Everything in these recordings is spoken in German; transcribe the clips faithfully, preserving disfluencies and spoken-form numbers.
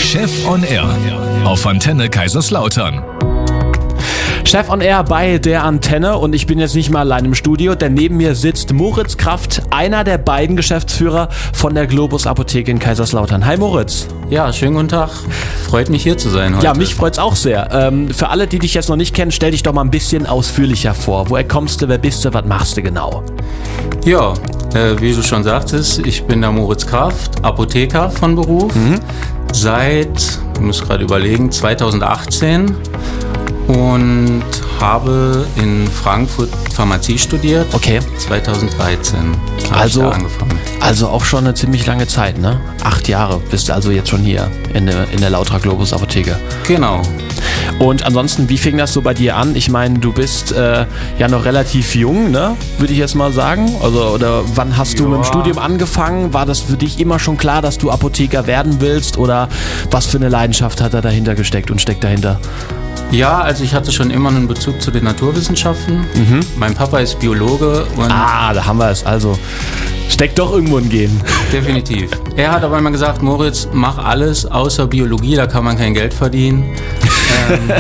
Chef on Air auf Antenne Kaiserslautern. Chef on Air bei der Antenne und ich bin jetzt nicht mal allein im Studio, denn neben mir sitzt Moritz Kraft, einer der beiden Geschäftsführer von der Globus Apotheke in Kaiserslautern. Hi Moritz. Ja, schönen guten Tag. Freut mich hier zu sein heute. Ja, mich freut's auch sehr. Ähm, für alle, die dich jetzt noch nicht kennen, stell dich doch mal ein bisschen ausführlicher vor. Woher kommst du, wer bist du, was machst du genau? Ja, äh, wie du schon sagtest, ich bin der Moritz Kraft, Apotheker von Beruf. Mhm. Seit, ich muss gerade überlegen, zweitausendachtzehn. Und habe in Frankfurt Pharmazie studiert. Okay. zweitausenddreizehn habe also, ich da angefangen. Also auch schon eine ziemlich lange Zeit, ne? Acht Jahre bist du also jetzt schon hier in der, in der Lautra Globus Apotheke. Genau. Und ansonsten, wie fing das so bei dir an? Ich meine, du bist äh, ja noch relativ jung, ne? Würde ich jetzt mal sagen. Also, oder wann hast ja. du mit dem Studium angefangen? War das für dich immer schon klar, dass du Apotheker werden willst? Oder was für eine Leidenschaft hat da dahinter gesteckt und steckt dahinter? Ja, also ich hatte schon immer einen Bezug zu den Naturwissenschaften. Mhm. Mein Papa ist Biologe. Und ah, da haben wir es. Also steckt doch irgendwo ein Gen. Definitiv. Er hat aber immer gesagt, Moritz, mach alles außer Biologie, da kann man kein Geld verdienen. ähm,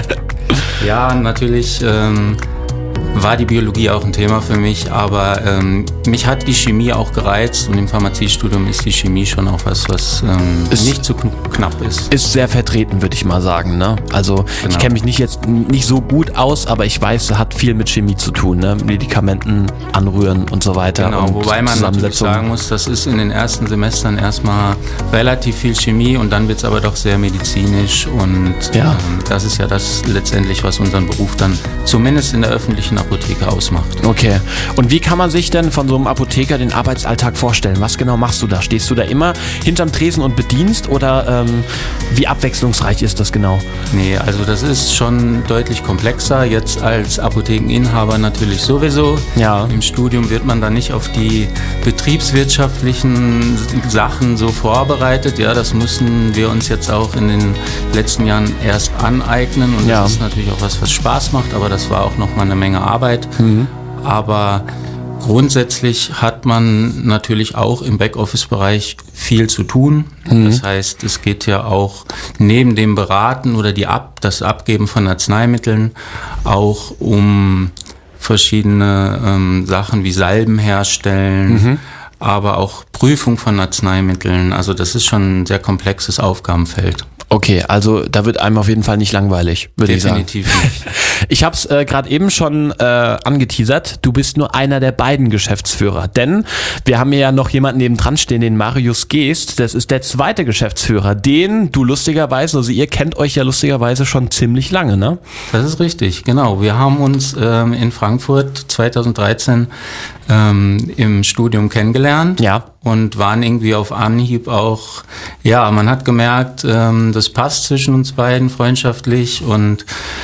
ja, natürlich ähm, war die Biologie auch ein Thema für mich, aber ähm, mich hat die Chemie auch gereizt und im Pharmaziestudium ist die Chemie schon auch was, was ähm, nicht zu knapp ist. Ist sehr vertreten, würde ich mal sagen, ne? Also genau. Ich kenne mich nicht jetzt nicht so gut aus, aber ich weiß, es hat viel mit Chemie zu tun, ne? Medikamenten anrühren und so weiter. Genau, und wobei man natürlich sagen muss, das ist in den ersten Semestern erstmal relativ viel Chemie und dann wird es aber doch sehr medizinisch und ja. ähm, das ist ja das letztendlich, was unseren Beruf dann zumindest in der öffentlichen Apotheke ausmacht. Okay. Und wie kann man sich denn von so einem Apotheker den Arbeitsalltag vorstellen? Was genau machst du da? Stehst du da immer hinterm Tresen und bedienst oder ähm, wie abwechslungsreich ist das genau? Nee, also das ist schon deutlich komplexer. Jetzt als Apothekeninhaber natürlich sowieso. Ja. Im Studium wird man da nicht auf die betriebswirtschaftlichen Sachen so vorbereitet. Ja, das mussten wir uns jetzt auch in den letzten Jahren erst aneignen und ja. das ist natürlich auch was, was Spaß macht, aber das war auch nochmal eine Menge Arbeit. Mhm. Aber grundsätzlich hat man natürlich auch im Backoffice-Bereich viel zu tun. Mhm. Das heißt, es geht ja auch neben dem Beraten oder die Ab- das Abgeben von Arzneimitteln auch um verschiedene ähm, Sachen wie Salben herstellen, mhm. aber auch Prüfung von Arzneimitteln. Also das ist schon ein sehr komplexes Aufgabenfeld. Okay, also da wird einem auf jeden Fall nicht langweilig, würde ich sagen. Definitiv nicht. Ich habe es äh, gerade eben schon äh, angeteasert, du bist nur einer der beiden Geschäftsführer, denn wir haben hier ja noch jemanden nebendran stehen, den Marius Geest, das ist der zweite Geschäftsführer, den du lustigerweise, also ihr kennt euch ja lustigerweise schon ziemlich lange, ne? Das ist richtig, genau. Wir haben uns ähm, in Frankfurt zweitausenddreizehn ähm, im Studium kennengelernt. Ja. Und waren irgendwie auf Anhieb auch, ja, man hat gemerkt, ähm, das passt zwischen uns beiden freundschaftlich und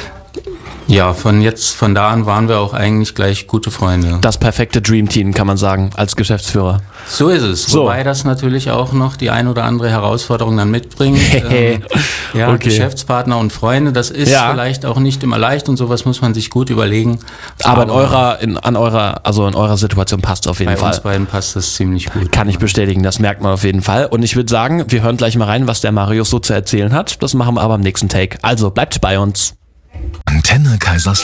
ja, von jetzt, von da an waren wir auch eigentlich gleich gute Freunde. Das perfekte Dreamteam, kann man sagen, als Geschäftsführer. So ist es, so. Wobei das natürlich auch noch die ein oder andere Herausforderung dann mitbringt. ähm, ja, okay. Geschäftspartner und Freunde, das ist ja. vielleicht auch nicht immer leicht und sowas muss man sich gut überlegen. Aber, Aber in eurer, in, an eurer, also in eurer Situation passt es auf jeden bei Fall. Bei uns beiden passt das ziemlich gut. Kann ich bestätigen, das merkt man auf jeden Fall. Und ich würde sagen, wir hören gleich mal rein, was der Marius so zu erzählen hat. Das machen wir aber im nächsten Take. Also bleibt bei uns. Antenne Kaiserslautern.